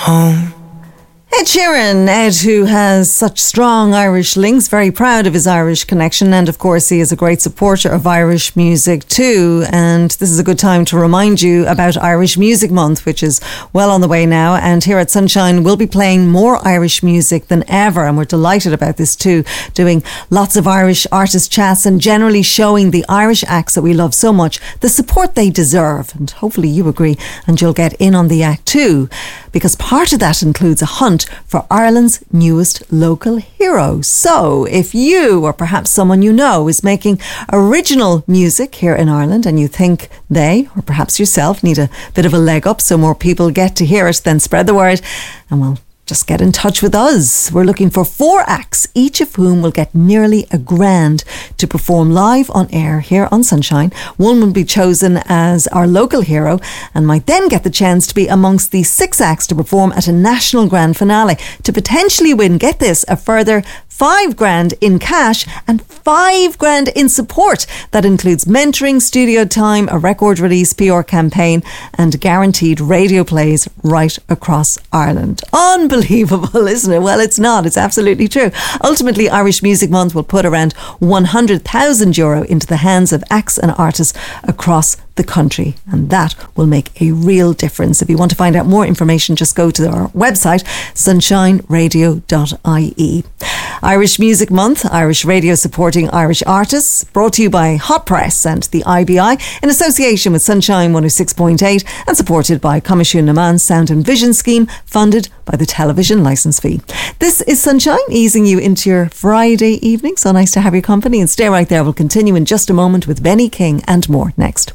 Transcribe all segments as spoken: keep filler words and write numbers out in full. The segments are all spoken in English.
home. Ed Sheeran, Ed, who has such strong Irish links, very proud of his Irish connection, and of course he is a great supporter of Irish music too. And this is a good time to remind you about Irish Music Month, which is well on the way now. And here at Sunshine, we'll be playing more Irish music than ever, and we're delighted about this too, doing lots of Irish artist chats and generally showing the Irish acts that we love so much the support they deserve. And hopefully you agree and you'll get in on the act too, because part of that includes a hunt for Ireland's newest local hero. So if you, or perhaps someone you know, is making original music here in Ireland and you think they, or perhaps yourself, need a bit of a leg up so more people get to hear it, then spread the word and we'll just get in touch with us. We're looking for four acts, each of whom will get nearly a grand to perform live on air here on Sunshine. One will be chosen as our local hero and might then get the chance to be amongst the six acts to perform at a national grand finale to potentially win, get this, a further five grand in cash and five grand in support. That includes mentoring, studio time, a record release, P R campaign and guaranteed radio plays right across Ireland. Unbelievable, isn't it? Well, it's not. It's absolutely true. Ultimately, Irish Music Month will put around one hundred thousand euro into the hands of acts and artists across the country, and that will make a real difference. If you want to find out more information, just go to our website, sunshine radio dot I E. Irish Music Month, Irish radio supporting Irish artists, brought to you by Hot Press and the I B I in association with Sunshine one oh six point eight and supported by Comisiún na Meán Sound and Vision Scheme, funded by the television licence fee. This is Sunshine, easing you into your Friday evening. So nice to have your company, and stay right there. We'll continue in just a moment with Benny King and more next.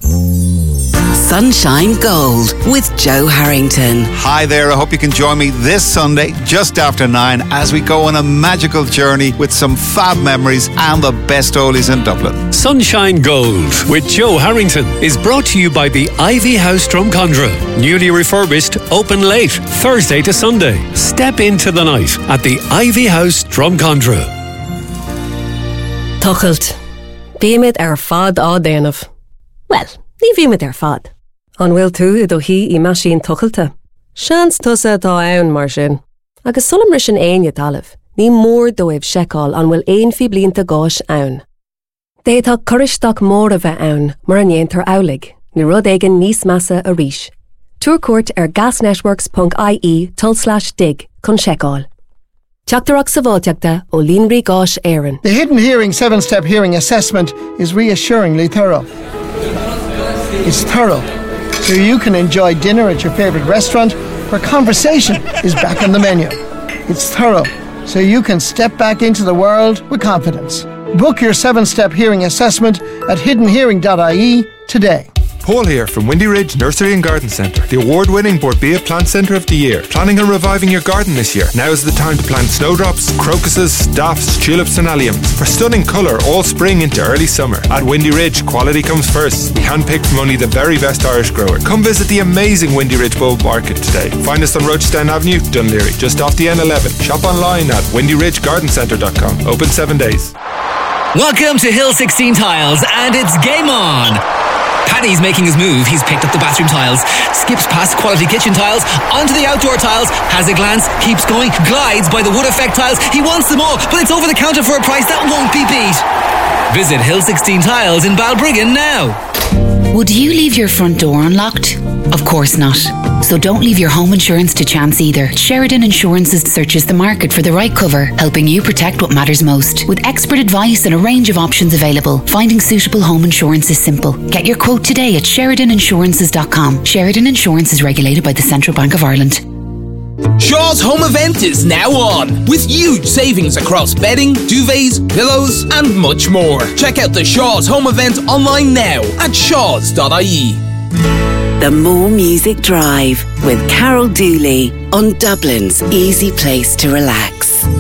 Sunshine Gold with Joe Harrington. Hi there, I hope you can join me this Sunday just after nine as we go on a magical journey with some fab memories and the best oldies in Dublin. Sunshine Gold with Joe Harrington is brought to you by the Ivy House Drumcondra. Newly refurbished, open late, Thursday to Sunday. Step into the night at the Ivy House Drumcondra. Tuchelt. Bíimid ar fad á déanamh. Well, ní bhíimid ar fad. An bhfuil tú I do hí I maisín tuchailte. Seans tusa dá ann mar sin. Agus sulam ris an aine talamh. Ní mór dóibh seicáil an bhfuil aon fi blianta gáis ann. Détá curisteach mór a bheith ann mar an éontar aulig, ní rud éigen níos measa a ríis. Túrcuairt ar gasnetworks dot I E tull slash dig chun seicáil. Teachtarach sa bháteachta ó Línrí Gáis Éireann. The Hidden Hearing seven-step hearing assessment is reassuringly thorough. It's thorough, so you can enjoy dinner at your favourite restaurant where conversation is back on the menu. It's thorough, so you can step back into the world with confidence. Book your seven-step hearing assessment at hidden hearing dot I E today. Paul here from Windy Ridge Nursery and Garden Centre, the award-winning Borbia Plant Centre of the Year. Planning on reviving your garden this year? Now is the time to plant snowdrops, crocuses, staffs, tulips and alliums for stunning colour all spring into early summer. At Windy Ridge, quality comes first. We handpicked from only the very best Irish grower. Come visit the amazing Windy Ridge Bulb Market today. Find us on Rochestown Avenue, Dunleary, just off the N eleven. Shop online at windy ridge garden centre dot com. Open seven days. Welcome to Hill sixteen Tiles, and it's game on! Paddy's making his move. He's picked up the bathroom tiles, skips past quality kitchen tiles, onto the outdoor tiles, has a glance, keeps going, glides by the wood effect tiles. He wants them all, but it's over the counter for a price that won't be beat. Visit Hill sixteen Tiles in Balbriggan now. Would you leave your front door unlocked? Of course not. So don't leave your home insurance to chance either. Sheridan Insurances searches the market for the right cover, helping you protect what matters most. With expert advice and a range of options available, finding suitable home insurance is simple. Get your quote today at sheridan insurances dot com. Sheridan Insurance is regulated by the Central Bank of Ireland. Shaw's home event is now on, with huge savings across bedding, duvets, pillows and much more. Check out the Shaw's home event online now at shaws dot I E. The More Music Drive with Carol Dooley on Dublin's easy place to relax.